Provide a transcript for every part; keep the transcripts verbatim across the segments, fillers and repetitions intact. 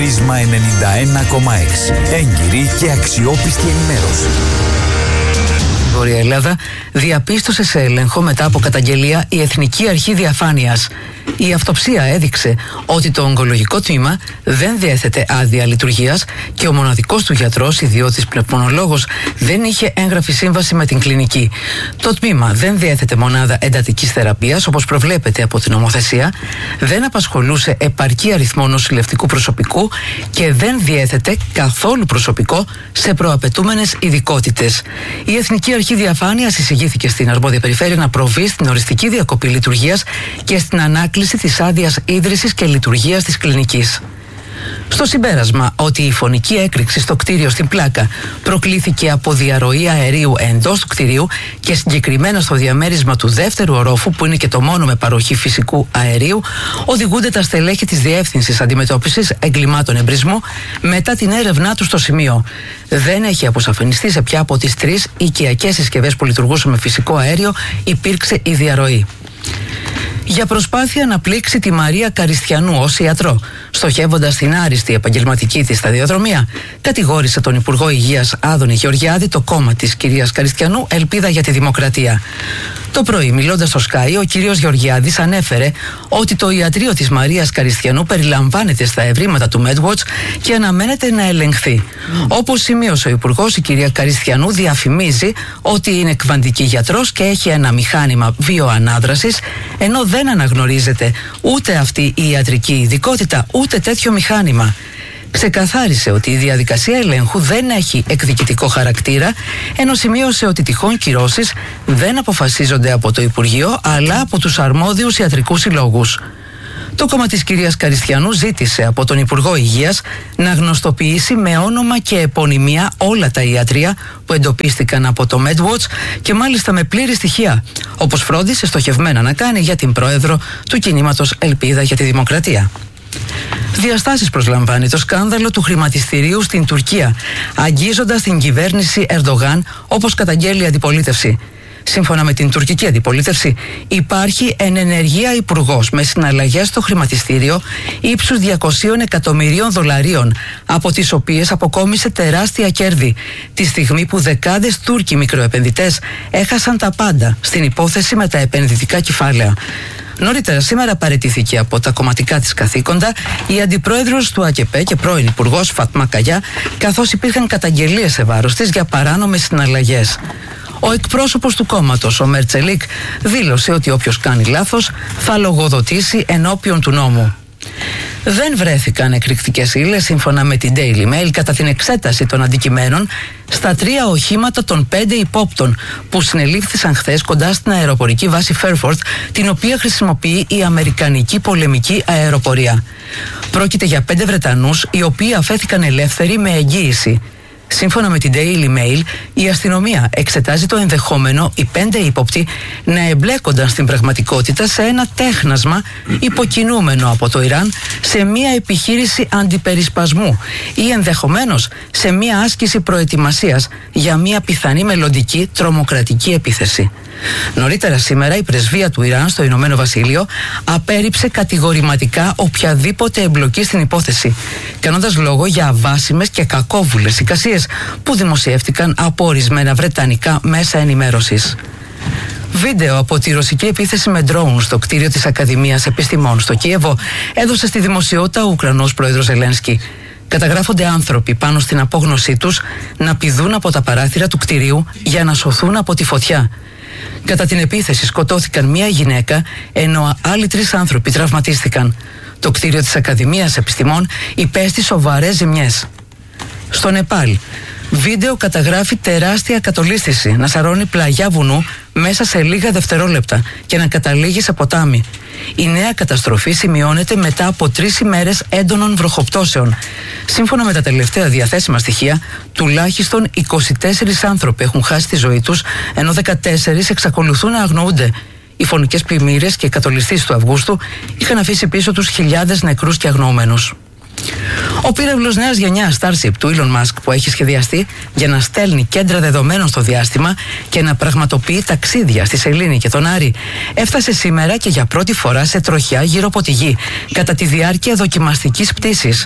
Πρίσμα ενενήντα ένα κόμμα έξι. Έγκυρη και αξιόπιστη ενημέρωση. Η Βόρεια Ελλάδα διαπίστωσε σε έλεγχο μετά από καταγγελία η Εθνική Αρχή Διαφάνειας. Η αυτοψία έδειξε ότι το ογκολογικό τμήμα δεν διέθετε άδεια λειτουργίας και ο μοναδικός του γιατρός, ιδιώτης πνευμονολόγος, δεν είχε έγγραφη σύμβαση με την κλινική. Το τμήμα δεν διέθετε μονάδα εντατικής θεραπείας όπως προβλέπεται από την νομοθεσία, δεν απασχολούσε επαρκή αριθμό νοσηλευτικού προσωπικού και δεν διέθετε καθόλου προσωπικό σε προαπαιτούμενες ειδικότητες. Η Εθνική Αρχή Διαφάνειας εισηγήθηκε στην αρμόδια περιφέρεια να προβεί στην οριστική διακοπή λειτουργίας και στην ανάκληση της άδειας ίδρυσης και λειτουργίας της κλινικής. Στο συμπέρασμα ότι η φωνική έκρηξη στο κτίριο στην Πλάκα προκλήθηκε από διαρροή αερίου εντός του κτιρίου και συγκεκριμένα στο διαμέρισμα του δεύτερου ορόφου, που είναι και το μόνο με παροχή φυσικού αερίου, οδηγούνται τα στελέχη της Διεύθυνσης Αντιμετώπισης Εγκλημάτων Εμπρισμού μετά την έρευνά του στο σημείο. Δεν έχει αποσαφινιστεί σε ποια από τις τρεις οικιακές συσκευές που λειτουργούσαν με φυσικό αέριο υπήρξε η διαρροή. Για προσπάθεια να πλήξει τη Μαρία Καριστιανού ως ιατρό, στοχεύοντας την άριστη επαγγελματική της σταδιοδρομία, κατηγόρησε τον Υπουργό Υγείας Άδωνη Γεωργιάδη το κόμμα της κυρίας Καριστιανού Ελπίδα για τη Δημοκρατία. Το πρωί, μιλώντας στο Sky, ο κύριος Γεωργιάδης ανέφερε ότι το ιατρείο της Μαρίας Καριστιανού περιλαμβάνεται στα ευρήματα του MedWatch και αναμένεται να ελεγχθεί. Mm. Όπως σημείωσε ο Υπουργός, η κυρία Καριστιανού διαφημίζει ότι είναι κβαντική γιατρός και έχει ένα μηχάνημα βιοανάδρασης, ενώ δεν αναγνωρίζεται ούτε αυτή η ιατρική ειδικότητα, ούτε τέτοιο μηχάνημα. Ξεκαθάρισε ότι η διαδικασία ελέγχου δεν έχει εκδικητικό χαρακτήρα, ενώ σημείωσε ότι τυχόν κυρώσεις δεν αποφασίζονται από το Υπουργείο, αλλά από τους αρμόδιους ιατρικούς συλλόγους. Το κόμμα της κυρίας Καριστιανού ζήτησε από τον Υπουργό Υγείας να γνωστοποιήσει με όνομα και επωνυμία όλα τα ιατρεία που εντοπίστηκαν από το MedWatch και μάλιστα με πλήρη στοιχεία, όπως φρόντισε στοχευμένα να κάνει για την πρόεδρο του κινήματος Ελπίδα για τη Δημοκρατία. Διαστάσεις προσλαμβάνει το σκάνδαλο του χρηματιστηρίου στην Τουρκία, αγγίζοντας την κυβέρνηση Ερντογάν, όπως καταγγέλει η αντιπολίτευση. Σύμφωνα με την τουρκική αντιπολίτευση, υπάρχει εν ενεργεία υπουργός με συναλλαγές στο χρηματιστήριο ύψους διακόσια εκατομμυρίων δολαρίων, από τις οποίες αποκόμισε τεράστια κέρδη, τη στιγμή που δεκάδες Τούρκοι μικροεπενδυτές έχασαν τα πάντα στην υπόθεση με τα επενδυτικά κεφάλαια. Νωρίτερα σήμερα παραιτήθηκε από τα κομματικά της καθήκοντα η αντιπρόεδρος του ΑΚΕΠΕ και πρώην υπουργός Φατμά Καγιά, καθώς υπήρχαν καταγγελίες σε βάρος της για παράνομες συναλλαγές. Ο εκπρόσωπος του κόμματος, ο Μέρτσελικ, δήλωσε ότι όποιος κάνει λάθος θα λογοδοτήσει ενώπιον του νόμου. Δεν βρέθηκαν εκρηκτικές ύλες, σύμφωνα με την Daily Mail, κατά την εξέταση των αντικειμένων στα τρία οχήματα των πέντε υπόπτων που συνελήφθησαν χθες κοντά στην αεροπορική βάση Fairford, την οποία χρησιμοποιεί η Αμερικανική πολεμική αεροπορία. Πρόκειται για πέντε Βρετανούς, οι οποίοι αφέθηκαν ελεύθεροι με εγγύηση. Σύμφωνα με την Daily Mail, η αστυνομία εξετάζει το ενδεχόμενο οι πέντε ύποπτοι να εμπλέκονταν στην πραγματικότητα σε ένα τέχνασμα υποκινούμενο από το Ιράν σε μια επιχείρηση αντιπερισπασμού ή ενδεχομένως σε μια άσκηση προετοιμασίας για μια πιθανή μελλοντική τρομοκρατική επίθεση. Νωρίτερα σήμερα η πρεσβεία του Ιράν στο Ηνωμένο Βασίλειο απέρριψε κατηγορηματικά οποιαδήποτε εμπλοκή στην υπόθεση, κάνοντας λόγο για αβάσιμες και κακόβουλες εικασίες που δημοσιεύτηκαν από ορισμένα βρετανικά μέσα ενημέρωσης. Βίντεο από τη ρωσική επίθεση με ντρόουν στο κτίριο της Ακαδημίας Επιστημών στο Κίεβο έδωσε στη δημοσιότητα ο Ουκρανός πρόεδρος Ζελένσκι. Καταγράφονται άνθρωποι πάνω στην απόγνωσή τους να πηδούν από τα παράθυρα του κτιρίου για να σωθούν από τη φωτιά. Κατά την επίθεση σκοτώθηκαν μία γυναίκα, ενώ άλλοι τρεις άνθρωποι τραυματίστηκαν. Το κτίριο της Ακαδημίας Επιστημών υπέστη σοβαρές ζημιές. Στο Νεπάλ, βίντεο καταγράφει τεράστια κατολίσθηση να σαρώνει πλαγιά βουνού μέσα σε λίγα δευτερόλεπτα και να καταλήγει σε ποτάμι. Η νέα καταστροφή σημειώνεται μετά από τρεις ημέρες έντονων βροχοπτώσεων. Σύμφωνα με τα τελευταία διαθέσιμα στοιχεία, τουλάχιστον είκοσι τέσσερις άνθρωποι έχουν χάσει τη ζωή τους, ενώ δεκατέσσερις εξακολουθούν να αγνοούνται. Οι φωνικές πλημμύρες και οι κατολιστήσεις του Αυγούστου είχαν αφήσει πίσω τους χιλιάδες νεκρούς και αγνοούμενους. Ο πύραυλος νέας γενιάς Starship του Elon Musk, που έχει σχεδιαστεί για να στέλνει κέντρα δεδομένων στο διάστημα και να πραγματοποιεί ταξίδια στη Σελήνη και τον Άρη, έφτασε σήμερα και για πρώτη φορά σε τροχιά γύρω από τη Γη κατά τη διάρκεια δοκιμαστικής πτήσης.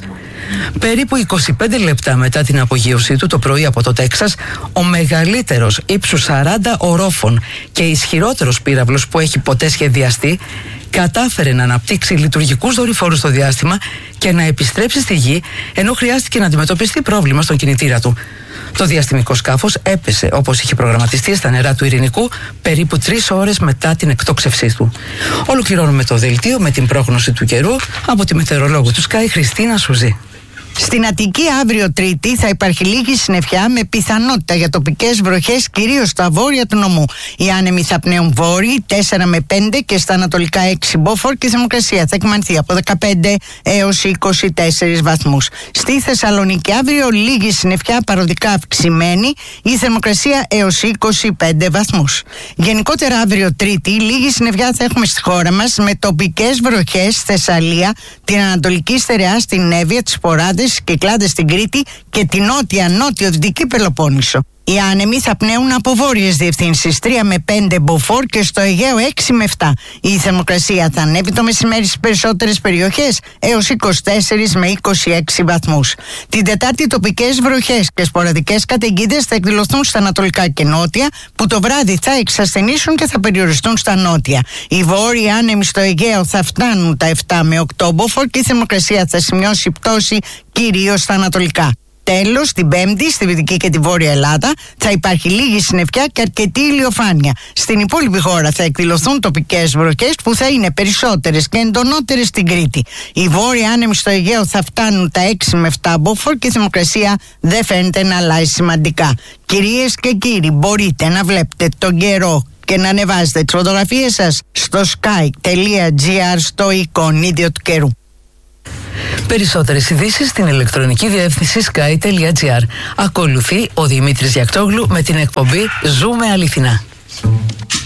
Περίπου είκοσι πέντε λεπτά μετά την απογείωσή του το πρωί από το Τέξας, ο μεγαλύτερος ύψους σαράντα ορόφων και ισχυρότερος πύραυλος που έχει ποτέ σχεδιαστεί κατάφερε να αναπτύξει λειτουργικούς δορυφόρους στο διάστημα και να επιστρέψει στη Γη, ενώ χρειάστηκε να αντιμετωπιστεί πρόβλημα στον κινητήρα του. Το διαστημικό σκάφος έπεσε όπως είχε προγραμματιστεί στα νερά του Ειρηνικού περίπου τρεις ώρες μετά την εκτόξευσή του. Ολοκληρώνουμε το δελτίο με την πρόγνωση του καιρού από τη μετεωρολόγο του Sky Χριστίνα Σουζή. Στην Αττική αύριο Τρίτη θα υπάρχει λίγη συννεφιά με πιθανότητα για τοπικές βροχές κυρίως στα βόρεια του νομού. Οι άνεμοι θα πνέουν βόρειοι τέσσερα με πέντε και στα ανατολικά έξι μποφόρ και η θερμοκρασία θα εκμανθεί από δεκαπέντε έως είκοσι τέσσερις βαθμούς. Στη Θεσσαλονίκη αύριο λίγη συννεφιά παροδικά αυξημένη, η θερμοκρασία έως είκοσι πέντε βαθμούς. Γενικότερα αύριο Τρίτη λίγη συννεφιά θα έχουμε στη χώρα μας με τοπικές βροχές στη Θεσσαλία, την Ανατολική Στερεά, στην Εύβοια, τις Ποράδες, Κυκλάδες στην Κρήτη και την νότια νότιο-δυτική Πελοπόννησο. Οι άνεμοι θα πνέουν από βόρειες διευθύνσεις τρία με πέντε μποφόρ και στο Αιγαίο έξι με επτά. Η θερμοκρασία θα ανέβει το μεσημέρι στις περισσότερες περιοχές έως είκοσι τέσσερα με είκοσι έξι βαθμούς. Την Τετάρτη τοπικές βροχές και σποραδικές καταιγίδες θα εκδηλωθούν στα ανατολικά και νότια, που το βράδυ θα εξασθενήσουν και θα περιοριστούν στα νότια. Οι βόρειοι άνεμοι στο Αιγαίο θα φτάνουν τα επτά με οκτώ μποφόρ και η θερμοκρασία θα σημειώσει πτώση κυρίως στα ανατολικά. Τέλος, την Πέμπτη, στη Δυτική και τη Βόρεια Ελλάδα θα υπάρχει λίγη συννεφιά και αρκετή ηλιοφάνεια. Στην υπόλοιπη χώρα θα εκδηλωθούν τοπικές βροχές που θα είναι περισσότερες και εντονότερες στην Κρήτη. Οι βόρειοι άνεμοι στο Αιγαίο θα φτάνουν τα έξι με επτά μποφόρ και η θερμοκρασία δεν φαίνεται να αλλάζει σημαντικά. Κυρίες και κύριοι, μπορείτε να βλέπετε τον καιρό και να ανεβάζετε τις φωτογραφίες σας στο sky.gr στο εικονίδιο του καιρού. Περισσότερες ειδήσεις στην ηλεκτρονική διεύθυνση sky.gr. Ακολουθεί ο Δημήτρης Γιακτόγλου με την εκπομπή «Ζούμε αληθινά».